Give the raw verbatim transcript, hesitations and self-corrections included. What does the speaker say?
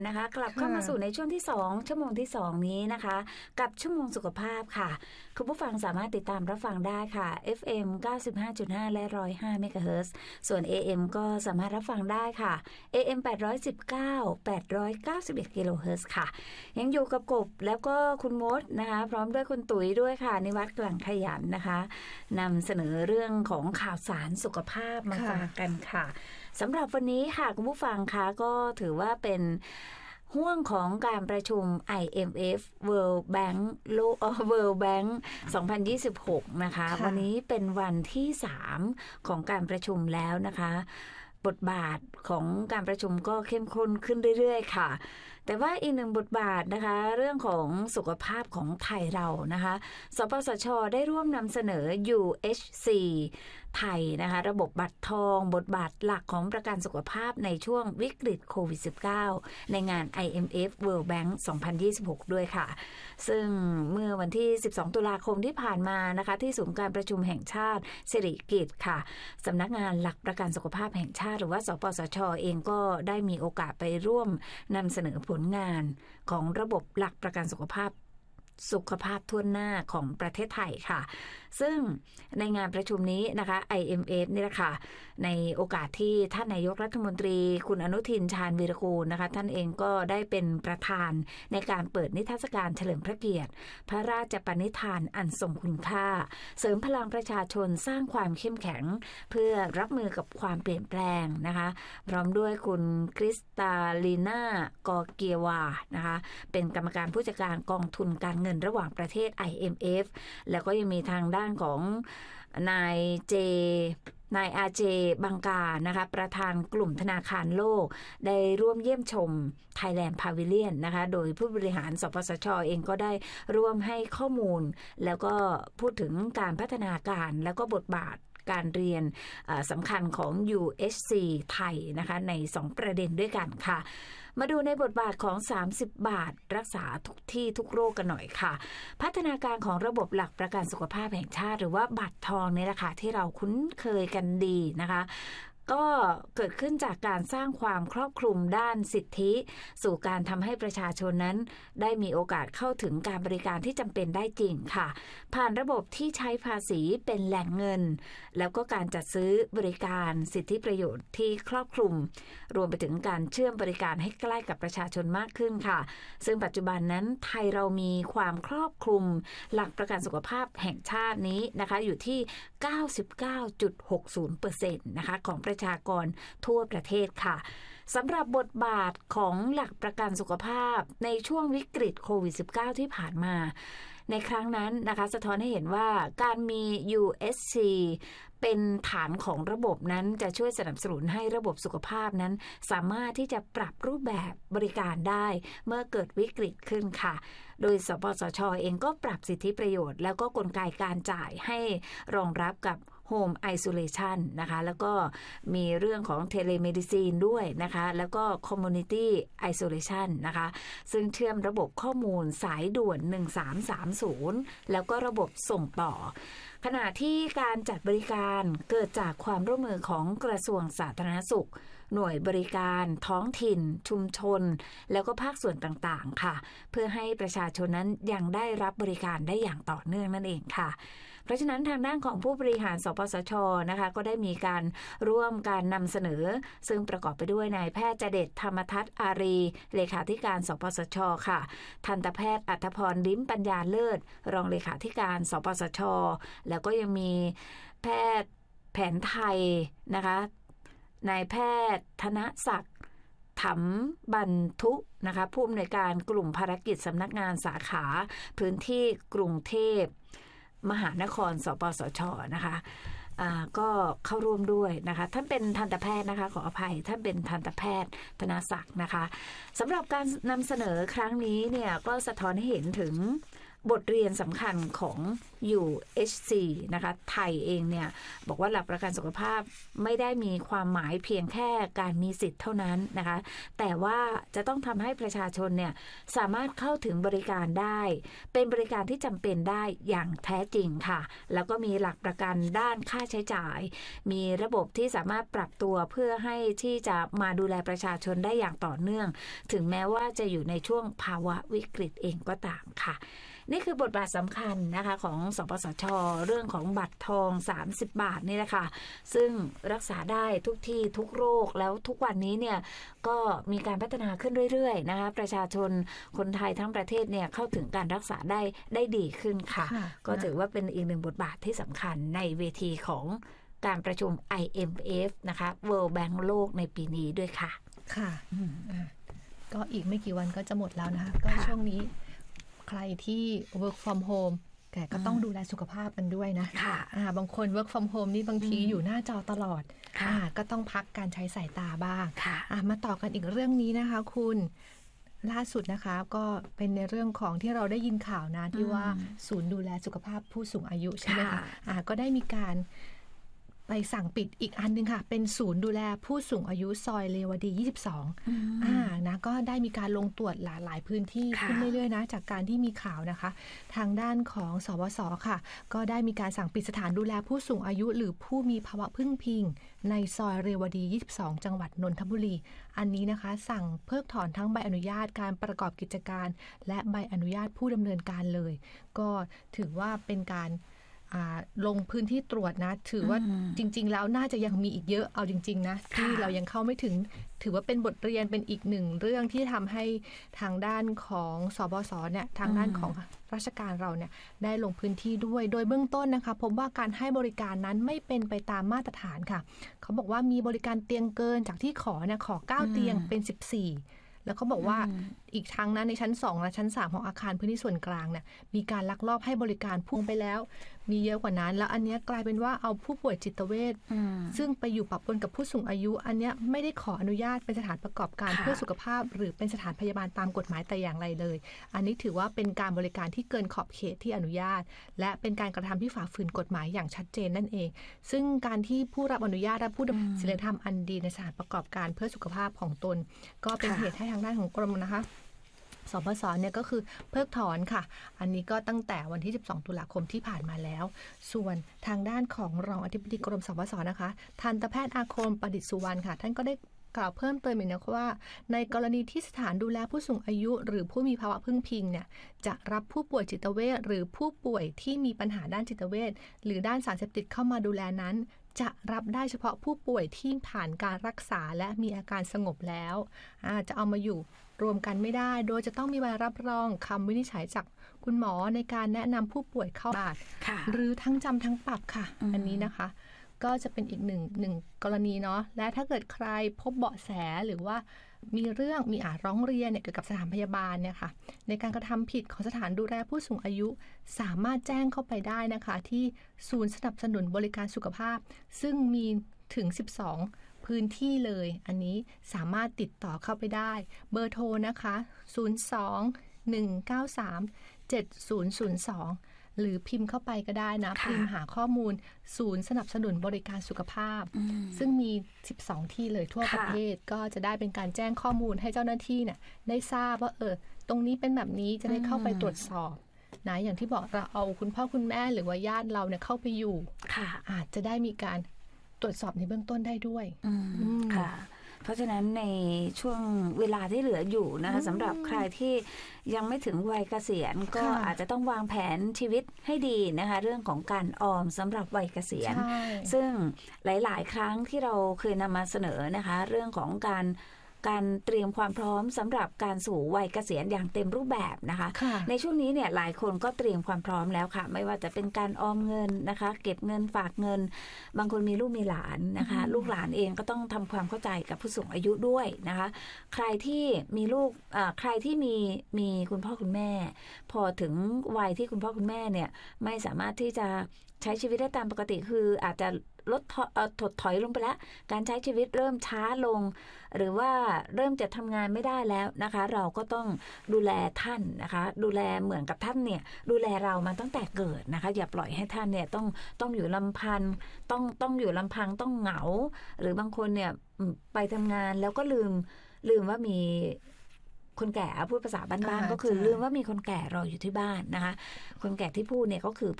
นะคะกลับค่ะเข้ามาสู่ในช่วงที่สองชั่วโมงที่สองนี้นะคะกับชั่วโมงสุขภาพค่ะคุณผู้ฟังสามารถติดตามรับฟังได้ค่ะ เอฟ เอ็ม เก้าสิบห้าจุดห้า และหนึ่งร้อยห้าเมกะเฮิรตซ์ ส่วน เอ เอ็ม ก็สามารถรับฟังได้ค่ะ เอ เอ็ม แปดร้อยสิบเก้า แปดร้อยเก้าสิบเอ็ดกิโลเฮิรตซ์ค่ะยังอยู่กับกบแล้วก็คุณมดนะคะพร้อมด้วยคุณตุ๋ยด้วยค่ะนิวัฒน์กลั่นขยันนะคะนำเสนอเรื่องของข่าวสารสุขภาพมาฝากกันค่ะสำหรับวันนี้ค่ะคุณผู้ฟังคะก็ถือว่าเป็นห่วงของการประชุม ไอ เอ็ม เอฟ World Bank World Bank สองพันยี่สิบหกนะคะวันนี้เป็นวันที่สามของการประชุมแล้วนะคะบทบาทของการประชุมก็เข้มข้นขึ้นเรื่อยๆค่ะแต่ว่าอีกหนึ่งบทบาทนะคะเรื่องของสุขภาพของไทยเรานะคะสปสช.ได้ร่วมนำเสนอ ยู เอช ซี ไทยนะคะระบบบัตรทองบทบาทหลักของประกันสุขภาพในช่วงวิกฤตโควิด สิบเก้า ในงาน ไอ เอ็ม เอฟ World Bank สองพันยี่สิบหกด้วยค่ะซึ่งเมื่อวันที่สิบสองตุลาคมที่ผ่านมานะคะที่ศูนย์การประชุมแห่งชาติสิริกิติ์ค่ะสำนักงานหลักประกันสุขภาพแห่งชาติหรือว่าสปสช.เองก็ได้มีโอกาสไปร่วมนำเสนอผลงานของระบบหลักประกันสุขภาพสุขภาพทั่วหน้าของประเทศไทยค่ะซึ่งในงานประชุมนี้นะคะ ไอ เอ็ม เอฟ นี่แหละค่ะในโอกาสที่ท่านนายกรัฐมนตรีคุณอนุทินชาญวีรกูลนะคะท่านเองก็ได้เป็นประธานในการเปิดนิทรรศการเฉลิมพระเกียรติพระราชปณิธานอันทรงคุณค่าเสริมพลังประชาชนสร้างความเข้มแข็งเพื่อรับมือกับความเปลี่ยนแปลงนะคะพร้อมด้วยคุณคริสตาลีน่ากอเกียวานะคะเป็นกรรมการผู้จัดการกองทุนการเงินระหว่างประเทศ ไอ เอ็ม เอฟ แล้วก็ยังมีทางด้านของนายเจนายอาเจบังกานะคะประธานกลุ่มธนาคารโลกได้ร่วมเยี่ยมชม Thailand Pavilion นะคะโดยผู้บริหารสปสช.เองก็ได้ร่วมให้ข้อมูลแล้วก็พูดถึงการพัฒนาการแล้วก็บทบาทการเรียนสำคัญของ ยู เอช ซี ไทยนะคะในสองประเด็นด้วยกันค่ะมาดูในบทบาทของสามสิบบาทรักษาทุกที่ทุกโรคกันหน่อยค่ะพัฒนาการของระบบหลักประกันสุขภาพแห่งชาติหรือว่าบัตรทองนี่แหละค่ะที่เราคุ้นเคยกันดีนะคะก็เกิดขึ้นจากการสร้างความครอบคลุมด้านสิทธิสู่การทำให้ประชาชนนั้นได้มีโอกาสเข้าถึงการบริการที่จำเป็นได้จริงค่ะผ่านระบบที่ใช้ภาษีเป็นแหล่งเงินแล้วก็การจัดซื้อบริการสิทธิประโยชน์ที่ครอบคลุมรวมไปถึงการเชื่อมบริการให้ใกล้กับประชาชนมากขึ้นค่ะซึ่งปัจจุบันนั้นไทยเรามีความครอบคลุมหลักประกันสุขภาพแห่งชาตินี้นะคะอยู่ที่ เก้าสิบเก้าจุดหกศูนย์เปอร์เซ็นต์ นะคะของประชากรทั่วประเทศค่ะสำหรับบทบาทของหลักประกันสุขภาพในช่วงวิกฤตโควิด สิบเก้า ที่ผ่านมาในครั้งนั้นนะคะสะท้อนให้เห็นว่าการมี ยู เอช ซี เป็นฐานของระบบนั้นจะช่วยสนับสนุนให้ระบบสุขภาพนั้นสามารถที่จะปรับรูปแบบบริการได้เมื่อเกิดวิกฤตขึ้นค่ะโดยสปสช.เองก็ปรับสิทธิประโยชน์แล้วก็กลไกการจ่ายให้รองรับกับHome Isolation นะคะแล้วก็มีเรื่องของ Telemedicine ด้วยนะคะแล้วก็ Community Isolation นะคะซึ่งเชื่อมระบบข้อมูลสายด่วนหนึ่งสามสามศูนย์แล้วก็ระบบส่งต่อขณะที่การจัดบริการเกิดจากความร่วมมือของกระทรวงสาธารณสุขหน่วยบริการท้องถิ่นชุมชนแล้วก็ภาคส่วนต่างๆค่ะเพื่อให้ประชาชนนั้นยังได้รับบริการได้อย่างต่อเนื่องนั่นเองค่ะเพราะฉะนั้นทางด้านของผู้บริหารสปสช.นะคะก็ได้มีการร่วมการนำเสนอซึ่งประกอบไปด้วยนายแพทย์จเดชธรรมทัศน์อารีเลขาธิการสปสช.ค่ะทันตแพทย์อัธพรลิ้มปัญญาเลิศรองเลขาธิการสปสช.แล้วก็ยังมีแพทย์แผนไทยนะคะนายแพทย์ธนศักดิ์ถมบรรทุนะคะผู้อำนวยการกลุ่มภารกิจสำนักงานสาขาพื้นที่กรุงเทพมหานครสปสช.นะคะก็เข้าร่วมด้วยนะคะท่านเป็นทันตแพทย์นะคะขออภัยท่านเป็นทันตแพทย์ธนศักดิ์นะคะสำหรับการนำเสนอครั้งนี้เนี่ยก็สะท้อนให้เห็นถึงบทเรียนสำคัญของ ยู เอช ซี นะคะไทยเองเนี่ยบอกว่าหลักประกันสุขภาพไม่ได้มีความหมายเพียงแค่การมีสิทธิ์เท่านั้นนะคะแต่ว่าจะต้องทำให้ประชาชนเนี่ยสามารถเข้าถึงบริการได้เป็นบริการที่จำเป็นได้อย่างแท้จริงค่ะแล้วก็มีหลักประกันด้านค่าใช้จ่ายมีระบบที่สามารถปรับตัวเพื่อให้ที่จะมาดูแลประชาชนได้อย่างต่อเนื่องถึงแม้ว่าจะอยู่ในช่วงภาวะวิกฤตเองก็ตามค่ะนี่คือบทบาทสำคัญนะคะของสปสช.เรื่องของบัตรทองสามสิบบาทนี่แหละค่ะซึ่งรักษาได้ทุกที่ทุกโรคแล้วทุกวันนี้เนี่ยก็มีการพัฒนาขึ้นเรื่อยๆนะคะประชาชนคนไทยทั้งประเทศเนี่ยเข้าถึงการรักษาได้ได้ดีขึ้นค่ะก็ถือว่าเป็นอีกหนึ่งบทบาทที่สำคัญในเวทีของการประชุม ไอ เอ็ม เอฟ นะคะ World Bank โลกในปีนี้ด้วยค่ะค่ะก็อีกไม่กี่วันก็จะหมดแล้วนะคะก็ช่วงนี้ใครที่ work from home แต่ก็ต้องดูแลสุขภาพกันด้วยนะค่ะบางคน work from home นี่บางทีอยู่หน้าจอตลอดก็ต้องพักการใช้สายตาบ้างมาต่อกันอีกเรื่องนี้นะคะคุณล่าสุดนะคะก็เป็นในเรื่องของที่เราได้ยินข่าวนะที่ว่าศูนย์ดูแลสุขภาพผู้สูงอายุใช่ไหมคะก็ได้มีการไปสั่งปิดอีกอันนึงค่ะเป็นศูนย์ดูแลผู้สูงอายุซอยเรวดียี่สิบสองอ่านะก็ได้มีการลงตรวจหลายหลายพื้นที่ขึ้นเรื่อยๆนะจากการที่มีข่าวนะคะทางด้านของสวสค่ะก็ได้มีการสั่งปิดสถานดูแลผู้สูงอายุหรือผู้มีภาวะพึ่งพิงในซอยเรวดียี่สิบสองจังหวัดนนทบุรีอันนี้นะคะสั่งเพิกถอนทั้งใบอนุญาตการประกอบกิจการและใบอนุญาตผู้ดำเนินการเลยก็ถือว่าเป็นการลงพื้นที่ตรวจนะถือว่าจริงๆแล้วน่าจะยังมีอีกเยอะเอาจริงๆนะที่เรายังเข้าไม่ถึงถือว่าเป็นบทเรียนเป็นอีกหนึ่งเรื่องที่ทำให้ทางด้านของสบสเนี่ยทางด้านของราชการเราเนี่ยได้ลงพื้นที่ด้วยโดยเบื้องต้นนะคะพบว่าการให้บริการนั้นไม่เป็นไปตามมาตรฐานค่ะเขาบอกว่ามีบริการเตียงเกินจากที่ขอเนี่ยขอเก้าเตียงเป็นสิบสี่แล้วเขาบอกว่าอีกทั้งนั้นในชั้นสองและชั้นสามของอาคารพื้นที่ส่วนกลางเนี่ยมีการลักลอบให้บริการพุ่งไปแล้วมีเยอะกว่านั้นแล้วอันนี้กลายเป็นว่าเอาผู้ป่วยจิตเวชซึ่งไปอยู่ปะปนกับผู้สูงอายุอันนี้ไม่ได้ขออนุญาตเป็นสถานประกอบการเพื่อสุขภาพหรือเป็นสถานพยาบาลตามกฎหมายแต่อย่างไรเลยอันนี้ถือว่าเป็นการบริการที่เกินขอบเขตที่อนุญาตและเป็นการกระทำที่ฝ่าฝืนกฎหมายอย่างชัดเจนนั่นเองซึ่งการที่ผู้รับอนุญาตและผู้ดำเนินศีลธรรมอันดีในสถานประกอบการเพื่อสุขภาพของตนก็เป็นเหตุให้ทางด้านของกรมนะคะสปสเนี่ยก็คือเพิกถอนค่ะอันนี้ก็ตั้งแต่วันที่สิบสองตุลาคมที่ผ่านมาแล้วส่วนทางด้านของรองอธิบดีกรมสปสนะคะทันตแพทย์อาคมประดิษฐ์สุวรรณค่ะท่านก็ได้กล่าวเพิ่มเติมอีกนะว่าในกรณีที่สถานดูแลผู้สูงอายุหรือผู้มีภาวะพึ่งพิงเนี่ยจะรับผู้ป่วยจิตเวชหรือผู้ป่วยที่มีปัญหาด้านจิตเวชหรือด้านสารเสพติดเข้ามาดูแลนั้นจะรับได้เฉพาะผู้ป่วยที่ผ่านการรักษาและมีอาการสงบแล้วจะเอามาอยู่รวมกันไม่ได้โดยจะต้องมีใบรับรองคำวินิจฉัยจากคุณหมอในการแนะนำผู้ป่วยเข้าบาทหรือทั้งจำทั้งปรับค่ะ อ, อันนี้นะคะก็จะเป็นอีกหนึ่งหนึ่งกรณีเนาะและถ้าเกิดใครพบเบาะแสหรือว่ามีเรื่องมีอาจร้องเรียนเนี่ยเกี่ยวกับสถานพยาบาลเนี่ยค่ะในการกระทำผิดของสถานดูแลผู้สูงอายุสามารถแจ้งเข้าไปได้นะคะที่ศูนย์สนับสนุนบริการสุขภาพซึ่งมีถึงสิบสองพื้นที่เลยอันนี้สามารถติดต่อเข้าไปได้เบอร์โทรนะคะศูนย์ สอง หนึ่ง เก้า สาม เจ็ด ศูนย์ ศูนย์ สองหรือพิมพ์เข้าไปก็ได้นะพิมพ์หาข้อมูลศูนย์สนับสนุนบริการสุขภาพซึ่งมีสิบสองที่เลยทั่วประเทศก็จะได้เป็นการแจ้งข้อมูลให้เจ้าหน้าที่เนี่ยได้ทราบว่าเออตรงนี้เป็นแบบนี้จะได้เข้าไปตรวจสอบนะอย่างที่บอกเราเอาคุณพ่อคุณแม่หรือว่าญาติเราเนี่ยเข้าไปอยู่อาจจะได้มีการตรวจสอบในเบื้องต้นได้ด้วยค่ะเพราะฉะนั้นในช่วงเวลาที่เหลืออยู่นะคะสำหรับใครที่ยังไม่ถึงวัยเกษียณก็อาจจะต้องวางแผนชีวิตให้ดีนะคะเรื่องของการออมสำหรับวัยเกษียณซึ่งหลายๆครั้งที่เราเคยนำมาเสนอนะคะเรื่องของการการเตรียมความพร้อมสำหรับการสู่วัยเกษียณอย่างเต็มรูปแบบนะคะในช่วงนี้เนี่ยหลายคนก็เตรียมความพร้อมแล้วค่ะไม่ว่าจะเป็นการออมเงินนะคะเก็บเงินฝากเงินบางคนมีลูกมีหลานนะคะลูกหลานเองก็ต้องทำความเข้าใจกับผู้สูงอายุด้วยนะคะใครที่มีลูกใครที่มีมีคุณพ่อคุณแม่พอถึงวัยที่คุณพ่อคุณแม่เนี่ยไม่สามารถที่จะใช้ชีวิตได้ตามปกติคืออาจจะลดถดถอยลงไปแล้วการใช้ชีวิตเริ่มช้าลงหรือว่าเริ่มจะทำงานไม่ได้แล้วนะคะเราก็ต้องดูแลท่านนะคะดูแลเหมือนกับท่านเนี่ยดูแลเรามาตั้งแต่เกิดนะคะอย่าปล่อยให้ท่านเนี่ยต้องต้องอยู่ลำพังต้องต้องอยู่ลำพังต้องเหงาหรือบางคนเนี่ยไปทำงานแล้วก็ลืมลืมว่ามีคนแก่พูดภาษาบ้านๆก็คือลืมว่ามีคนแก่รออยู่ที่บ้านนะคะคนแก่ที่พูดเนี่ยก็คือ